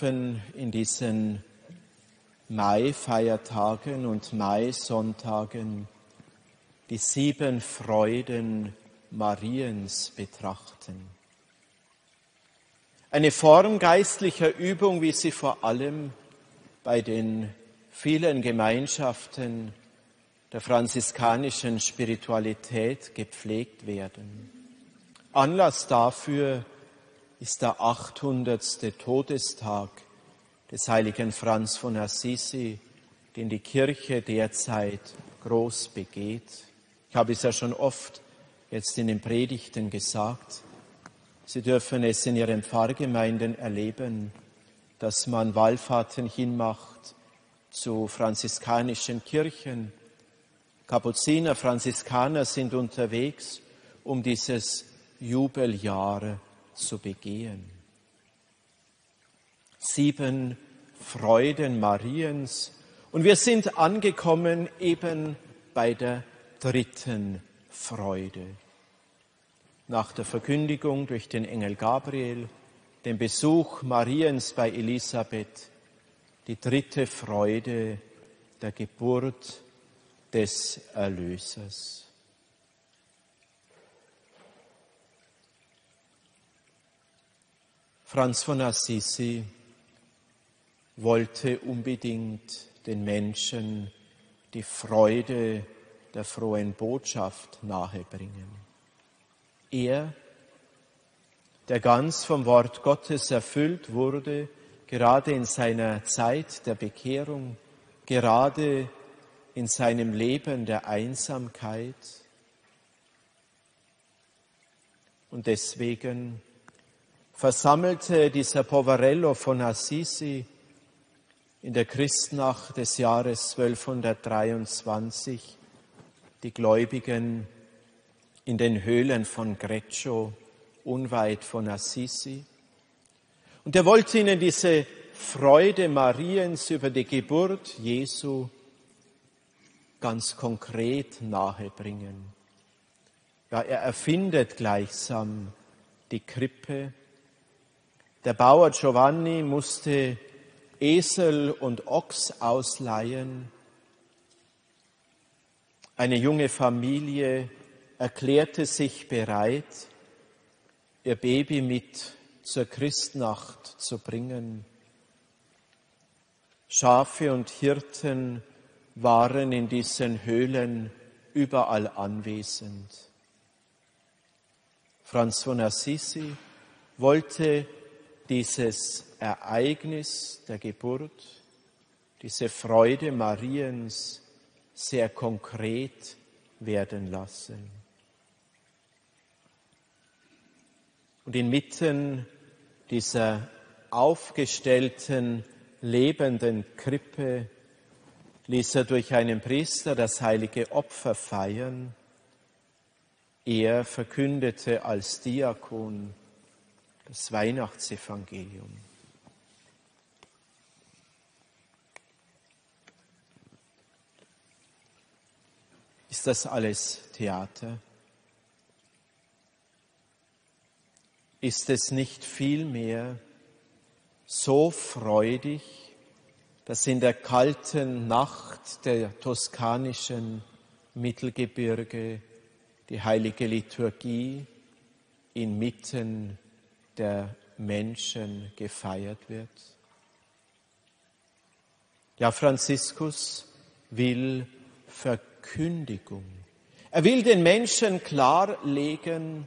dürfen in diesen Mai-Feiertagen und Mai-Sonntagen die 7 Freuden Mariens betrachten. Eine Form geistlicher Übung, wie sie vor allem bei den vielen Gemeinschaften der franziskanischen Spiritualität gepflegt werden. Anlass dafür ist der 800. Todestag des heiligen Franz von Assisi, den die Kirche derzeit groß begeht. Ich habe es ja schon oft jetzt in den Predigten gesagt. Sie dürfen es in Ihren Pfarrgemeinden erleben, dass man Wallfahrten hinmacht zu franziskanischen Kirchen. Kapuziner, Franziskaner sind unterwegs, um dieses Jubeljahr zu begehen. 7 Freuden Mariens. Und wir sind angekommen eben bei der 3. Freude. Nach der Verkündigung durch den Engel Gabriel, dem Besuch Mariens bei Elisabeth, die 3. Freude der Geburt des Erlösers. Franz von Assisi wollte unbedingt den Menschen die Freude der frohen Botschaft nahebringen. Er, der ganz vom Wort Gottes erfüllt wurde, gerade in seiner Zeit der Bekehrung, gerade in seinem Leben der Einsamkeit. Und deswegen versammelte dieser Poverello von Assisi in der Christnacht des Jahres 1223 die Gläubigen in den Höhlen von Greccio, unweit von Assisi. Und er wollte ihnen diese Freude Mariens über die Geburt Jesu ganz konkret nahebringen. Ja, er erfindet gleichsam die Krippe. Der Bauer Giovanni musste Esel und Ochs ausleihen. Eine junge Familie erklärte sich bereit, ihr Baby mit zur Christnacht zu bringen. Schafe und Hirten waren in diesen Höhlen überall anwesend. Franz von Assisi wollte dieses Ereignis der Geburt, diese Freude Mariens sehr konkret werden lassen. Und inmitten dieser aufgestellten, lebenden Krippe ließ er durch einen Priester das heilige Opfer feiern. Er verkündete als Diakon das Weihnachtsevangelium. Ist das alles Theater? Ist es nicht vielmehr so freudig, dass in der kalten Nacht der toskanischen Mittelgebirge die heilige Liturgie inmitten der Menschen gefeiert wird? Ja, Franziskus will Verkündigung. Er will den Menschen klarlegen,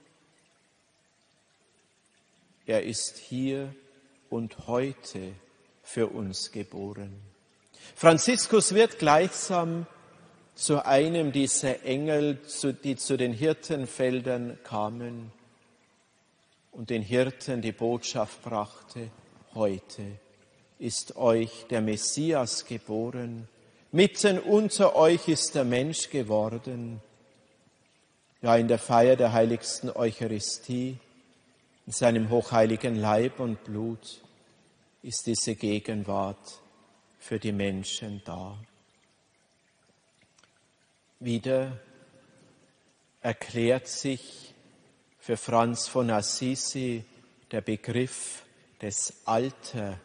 er ist hier und heute für uns geboren. Franziskus wird gleichsam zu einem dieser Engel, die zu den Hirtenfeldern kamen und den Hirten die Botschaft brachte: Heute ist euch der Messias geboren, mitten unter euch ist der Mensch geworden. Ja, in der Feier der heiligsten Eucharistie, in seinem hochheiligen Leib und Blut, ist diese Gegenwart für die Menschen da. Wieder erklärt sich für Franz von Assisi der Begriff des